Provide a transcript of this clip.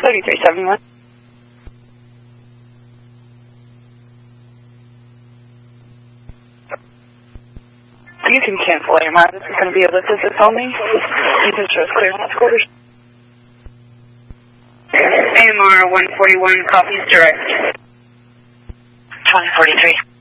3371. You can cancel AMR. This is going to be a lift assist only. You can show us clear last quarters. AMR 141 copies direct. 2043.